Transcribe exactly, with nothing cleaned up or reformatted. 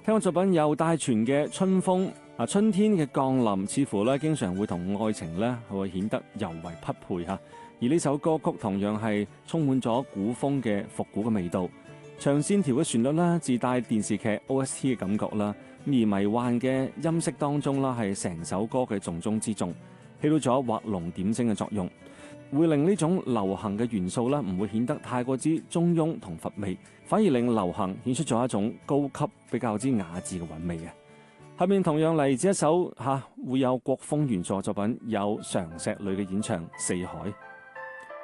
聽過作品有戴荃嘅《春風》，啊，春天嘅降臨似乎咧經常會同愛情咧會顯得尤為匹配嚇。而呢首歌曲同樣係充滿咗古風嘅復古嘅味道，長線條嘅旋律啦，自帶電視劇 O S T 嘅感覺啦，而迷幻嘅音色當中啦，係成首歌嘅重中之重，起到咗畫龍點睛嘅作用，會令呢種流行嘅元素啦唔會顯得太過之中庸同乏味，反而令流行顯出咗一種高級比較之雅致嘅韻味嘅。下面同樣嚟自一首嚇、啊、會有國風元素嘅作品，有常石磊嘅演唱《四海》。